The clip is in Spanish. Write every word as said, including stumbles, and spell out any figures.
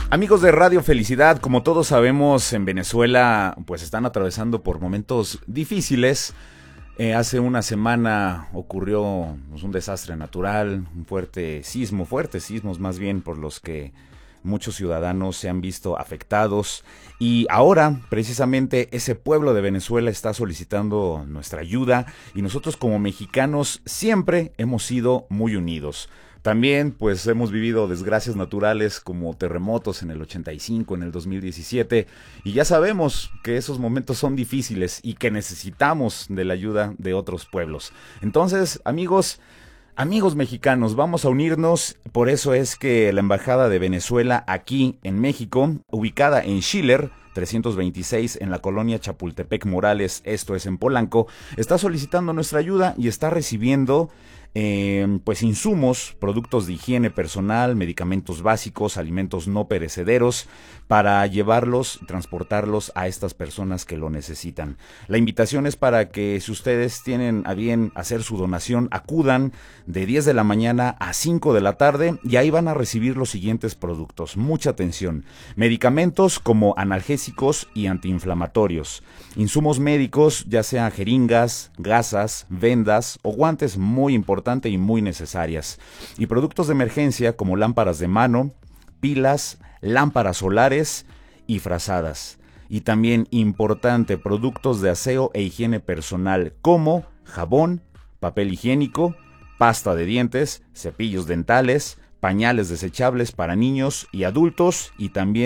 Amigos de Radio Felicidad, como todos sabemos, en Venezuela pues están atravesando por momentos difíciles. Eh, hace una semana ocurrió pues, un desastre natural, un fuerte sismo, fuertes sismos más bien, por los que muchos ciudadanos se han visto afectados. Y ahora, precisamente, ese pueblo de Venezuela está solicitando nuestra ayuda y nosotros como mexicanos siempre hemos sido muy unidos. También, pues, hemos vivido desgracias naturales como terremotos en el ochenta y cinco, en el dos mil diecisiete, y ya sabemos que esos momentos son difíciles y que necesitamos de la ayuda de otros pueblos. Entonces, amigos, amigos mexicanos, vamos a unirnos. Por eso es que la Embajada de Venezuela aquí en México, ubicada en Schiller trescientos veintiséis en la colonia Chapultepec Morales, esto es en Polanco, está solicitando nuestra ayuda y está recibiendo Eh, pues insumos, productos de higiene personal, medicamentos básicos, alimentos no perecederos para llevarlos, transportarlos a estas personas que lo necesitan. La invitación es para que si ustedes tienen a bien hacer su donación, acudan de diez de la mañana a cinco de la tarde y ahí van a recibir los siguientes productos. Mucha atención: medicamentos como analgésicos y antiinflamatorios, insumos médicos, ya sea jeringas, gasas, vendas o guantes, muy importantes y muy necesarias, y productos de emergencia como lámparas de mano, pilas, lámparas solares y frazadas. Y también importante, productos de aseo e higiene personal como jabón, papel higiénico, pasta de dientes, cepillos dentales, pañales desechables para niños y adultos, y también